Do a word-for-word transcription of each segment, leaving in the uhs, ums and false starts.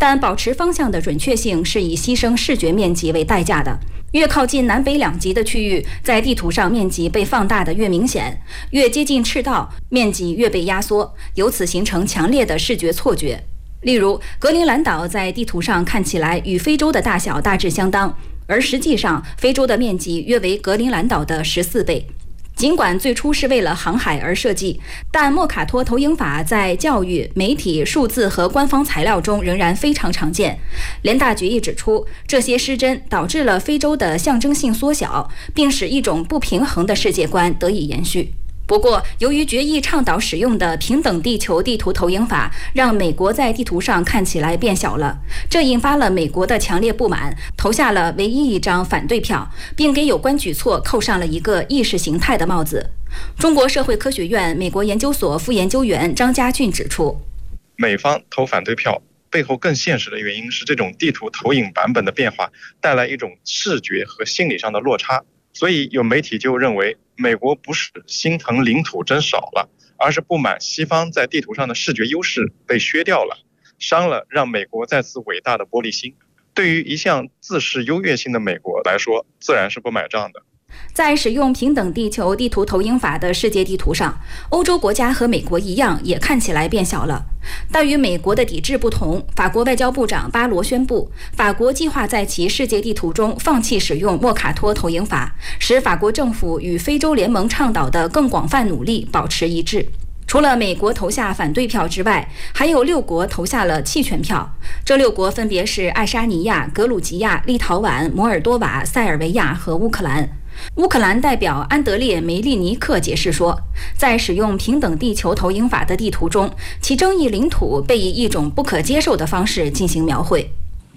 但保持方向的准确性是以牺牲视觉面积为代价的。越靠近南北两极的区域，在地图上面积被放大的越明显，越接近赤道，面积越被压缩，由此形成强烈的视觉错觉。例如，格陵兰岛在地图上看起来与非洲的大小大致相当，而实际上非洲的面积约为格陵兰岛的十四倍。尽管最初是为了航海而设计，但莫卡托投影法在教育、媒体、数字和官方材料中仍然非常常见。联大决议指出，这些失真导致了非洲的象征性缩小，并使一种不平衡的世界观得以延续。不过，由于决议倡导使用的平等地球地图投影法，让美国在地图上看起来变小了，这引发了美国的强烈不满，投下了唯一一张反对票，并给有关举措扣上了一个意识形态的帽子。中国社会科学院美国研究所副研究员张家俊指出， 美方投反对票背后更现实的原因是这种地图投影版本的变化带来一种视觉和心理上的落差。所以有媒体就认为，美国不是心疼领土真少了，而是不满西方在地图上的视觉优势被削掉了，伤了让美国再次伟大的玻璃心。对于一向自视优越性的美国来说，自然是不买账的。 在使用平等地球地图投影法的世界地图上，欧洲国家和美国一样也看起来变小了。但与美国的抵制不同，法国外交部长巴罗宣布，法国计划在其世界地图中放弃使用莫卡托投影法，使法国政府与非洲联盟倡导的更广泛努力保持一致。除了美国投下反对票之外，还有六国投下了弃权票。这六国分别是爱沙尼亚、格鲁吉亚、立陶宛、摩尔多瓦、塞尔维亚和乌克兰。乌克兰代表安德烈·梅利尼克解释说，在使用平等地球投影法的地图中，其争议领土被以一种不可接受的方式进行描绘。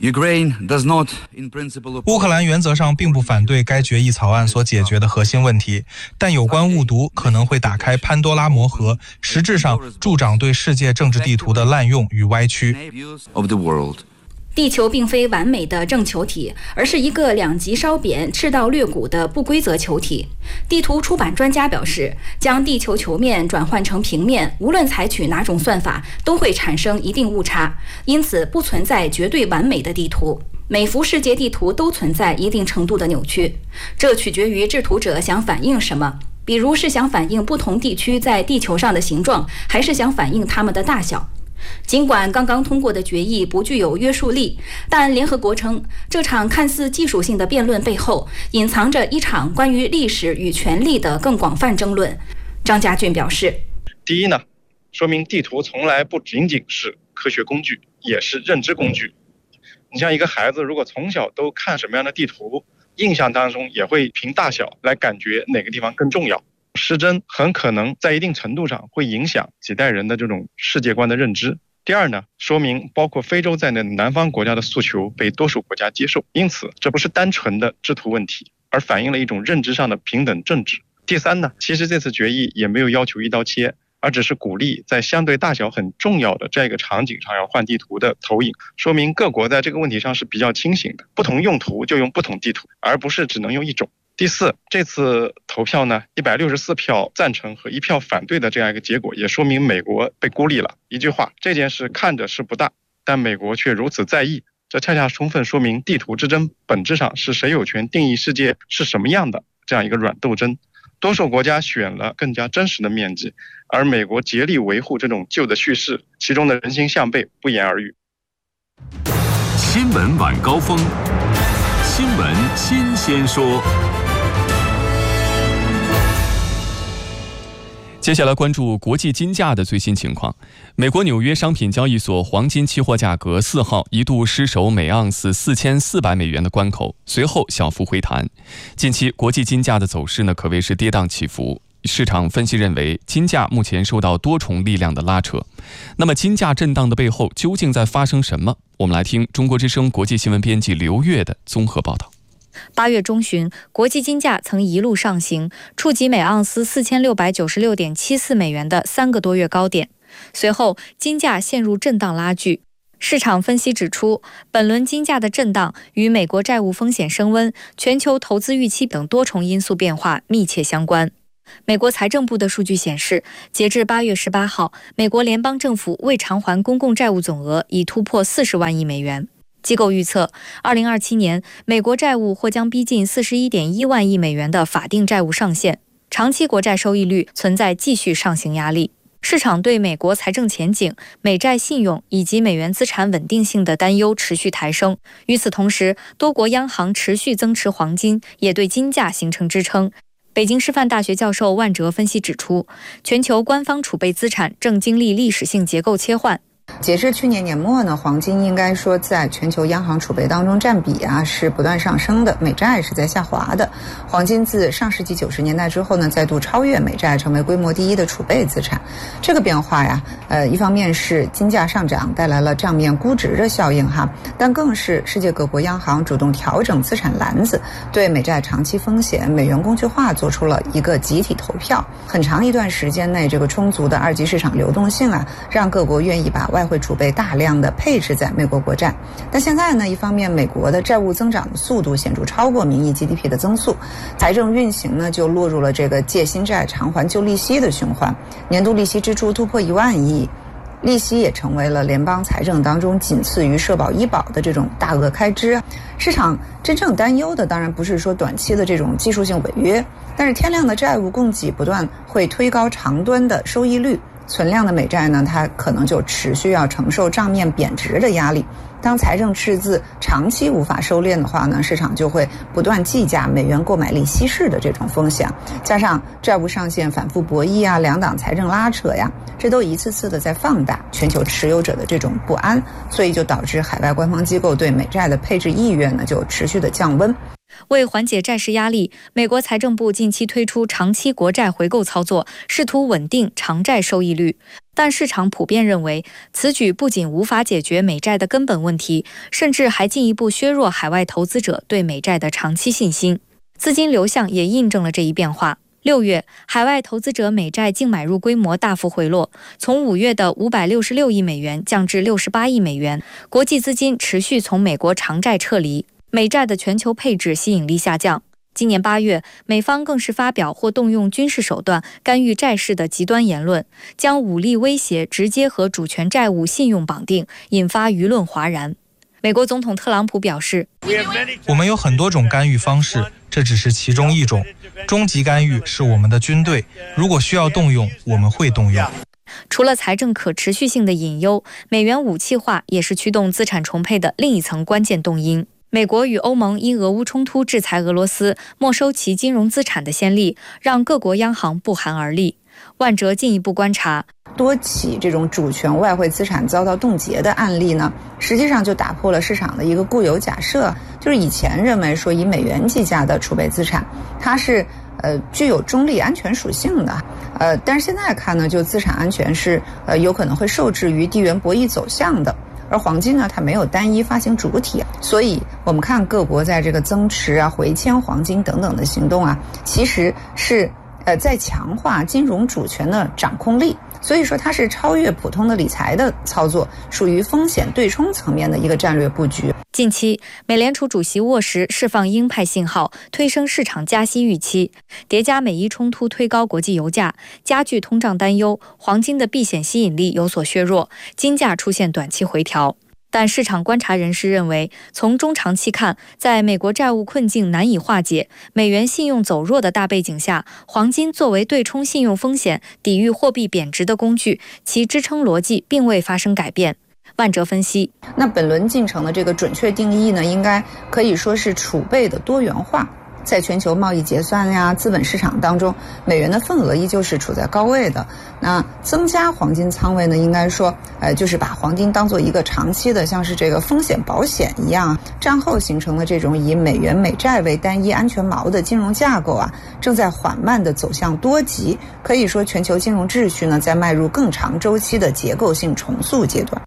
乌克兰原则上并不反对该决议草案所解决的核心问题，但有关误读可能会打开潘多拉魔盒，实质上助长对世界政治地图的滥用与歪曲。 地球并非完美的正球体，而是一个两极稍扁、赤道略鼓的不规则球体。地图出版专家表示，将地球球面转换成平面，无论采取哪种算法，都会产生一定误差，因此不存在绝对完美的地图。每幅世界地图都存在一定程度的扭曲，这取决于制图者想反映什么。比如是想反映不同地区在地球上的形状，还是想反映它们的大小。尽管刚刚通过的决议不具有约束力，但联合国称，这场看似技术性的辩论背后隐藏着一场关于历史与权力的更广泛争论。张家俊表示， 第一呢，说明地图从来不仅仅是科学工具，也是认知工具。你像一个孩子如果从小都看什么样的地图，印象当中也会凭大小来感觉哪个地方更重要。失真很可能在一定程度上会影响几代人的这种世界观的认知。第二呢，说明包括非洲在内的南方国家的诉求被多数国家接受，因此这不是单纯的制图问题，而反映了一种认知上的平等政治。第三呢，其实这次决议也没有要求一刀切，而只是鼓励在相对大小很重要的这样一个场景上要换地图的投影，说明各国在这个问题上是比较清醒的，不同用途就用不同地图，而不是只能用一种。第四，这次投票呢，一百六十四票赞成和一票反对的这样一个结果，也说明美国被孤立了。一句话，这件事看着是不大，但美国却如此在意，这恰恰充分说明地图之争本质上是谁有权定义世界是什么样的这样一个软斗争。多数国家选了更加真实的面积，而美国竭力维护这种旧的叙事，其中的人心向背不言而喻。 新闻晚高峰，新闻新鲜说。 接下来关注国际金价的最新情况。美国纽约商品交易所黄金期货价格四号一度失守每盎司四千四百美元的关口，随后小幅回弹。近期国际金价的走势呢，可谓是跌宕起伏。市场分析认为，金价目前受到多重力量的拉扯。那么，金价震荡的背后究竟在发生什么？我们来听中国之声国际新闻编辑刘越的综合报道。 八月中旬，国际金价曾一路上行，触及每盎司四千六百九十六点七四美元的三个多月高点。随后，金价陷入震荡拉锯。市场分析指出，本轮金价的震荡与美国债务风险升温、全球投资预期等多重因素变化密切相关。 美国财政部的数据显示，截至八月十八号，美国联邦政府未偿还公共债务总额已突破四十万亿美元。机构预测，二零二七年美国债务或将逼近四十一点一万亿美元的法定债务上限，长期国债收益率存在继续上行压力。市场对美国财政前景、美债信用以及美元资产稳定性的担忧持续抬升。与此同时，多国央行持续增持黄金，也对金价形成支撑。北京师范大学教授万哲分析指出，全球官方储备资产正经历历史性结构切换。 截至去年年末呢，黄金应该说在全球央行储备当中占比啊是不断上升的，美债是在下滑的。黄金自上世纪九十年代之后呢，再度超越美债，成为规模第一的储备资产。这个变化呀，呃，一方面是金价上涨带来了账面估值的效应哈，但更是世界各国央行主动调整资产篮子，对美债长期风险、美元工具化做出了一个集体投票。很长一段时间内，这个充足的二级市场流动性啊，让各国愿意把外汇储备大量的配置在美国国债。但现在呢，一方面美国的债务增长的速度显著超过名义 G D P 的增速，财政运行呢就落入了这个借新债偿还旧利息的循环，年度利息支出突破一万亿，利息也成为了联邦财政当中仅次于社保医保的这种大额开支。市场真正担忧的当然不是说短期的这种技术性违约，但是天量的债务供给不断会推高长端的收益率，存量的美债呢，它可能就持续要承受账面贬值的压力。当财政赤字长期无法收敛的话呢，市场就会不断计价美元购买力稀释的这种风险，加上债务上限反复博弈啊，两党财政拉扯呀，这都一次次的在放大全球持有者的这种不安，所以就导致海外官方机构对美债的配置意愿呢就持续的降温。 为缓解债市压力，美国财政部近期推出长期国债回购操作，试图稳定长债收益率。但市场普遍认为，此举不仅无法解决美债的根本问题，甚至还进一步削弱海外投资者对美债的长期信心。资金流向也印证了这一变化。六月，海外投资者美债净买入规模大幅回落，从五月的五百六十六亿美元降至六十八亿美元，国际资金持续从美国长债撤离，美债的全球配置吸引力下降。今年八月，美方更是发表或动用军事手段干预债市的极端言论，将武力威胁直接和主权债务信用绑定，引发舆论哗然。美国总统特朗普表示， 我们有很多种干预方式，这只是其中一种。终极干预是我们的军队，如果需要动用，我们会动用。 除了财政可持续性的隐忧，美元武器化也是驱动资产重配的另一层关键动因。美国与欧盟因俄乌冲突制裁俄罗斯，没收其金融资产的先例，让各国央行不寒而栗。万哲进一步观察， 多起这种主权外汇资产遭到冻结的案例呢，实际上就打破了市场的一个固有假设，就是以前认为说以美元计价的储备资产，它是呃具有中立安全属性的，呃，但是现在看呢，就资产安全是呃有可能会受制于地缘博弈走向的。而黄金呢，它没有单一发行主体，所以我们看各国在这个增持啊、回迁黄金等等的行动啊，其实是呃在强化金融主权的掌控力。所以说它是超越普通的理财的操作，属于风险对冲层面的一个战略布局。 近期，美联储主席沃什释放鹰派信号，推升市场加息预期，叠加美伊冲突推高国际油价，加剧通胀担忧，黄金的避险吸引力有所削弱，金价出现短期回调。但市场观察人士认为，从中长期看，在美国债务困境难以化解、美元信用走弱的大背景下，黄金作为对冲信用风险、抵御货币贬值的工具，其支撑逻辑并未发生改变。万哲分析， 那本轮进程的这个准确定义呢，应该可以说是储备的多元化。在全球贸易结算呀、资本市场当中，美元的份额依旧是处在高位的。那增加黄金仓位呢，应该说，呃，就是把黄金当做一个长期的，像是这个风险保险一样，战后形成的这种以美元美债为单一安全锚的金融架构啊，正在缓慢地走向多极。可以说，全球金融秩序呢，在迈入更长周期的结构性重塑阶段。